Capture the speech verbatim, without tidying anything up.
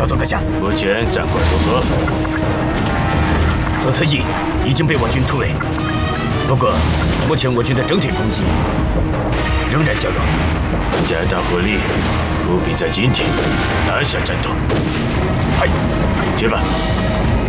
告诉阁下， 目前战况如何？ 左侧翼已经被我军突围，不过目前我军的整体攻击仍然较弱。 加大火力，务必在今天拿下战斗。 嗨， 去吧。